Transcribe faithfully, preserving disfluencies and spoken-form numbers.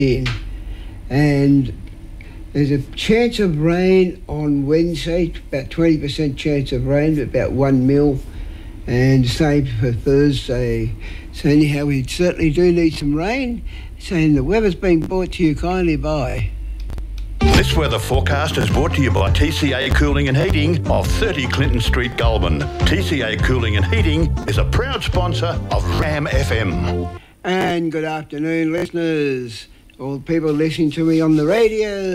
in. And there's a chance of rain on Wednesday, about twenty percent chance of rain, about one mil, and same for Thursday. So anyhow, we certainly do need some rain. Saying the weather's being brought to you kindly by... This weather forecast is brought to you by T C A Cooling and Heating of thirty Clinton Street, Goulburn. T C A Cooling and Heating is a proud sponsor of Ram F M. And good afternoon, listeners, all the people listening to me on the radio.